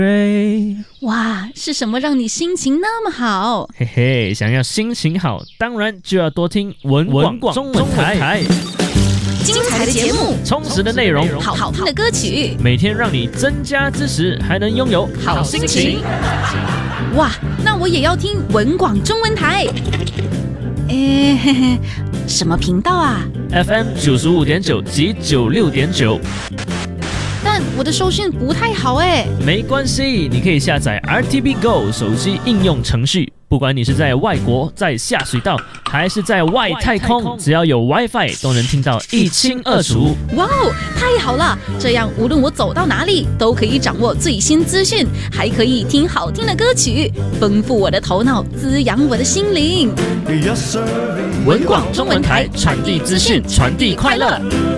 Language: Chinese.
哇，是什么让你心情那么好？ 嘿嘿，想要心情好，当然就要多听文广中文台， 精彩的节目， 充实的内容， 好听的歌曲， 每天让你增加知识，还能拥有好心情。 哇，那我也要听文广中文台。什么频道啊 ？FM 95.9及96.9。 但我的收讯不太好哎。 没关系，你可以下载 RTB Go 手机应用程序，不管你是在外国、在下水道，还是在外太空，只要有 WiFi 都能听到一清二楚。 哇哦，太好了！这样无论我走到哪里，都可以掌握最新资讯，还可以听好听的歌曲，丰富我的头脑，滋养我的心灵。 文广中文台，传递资讯，传递快乐。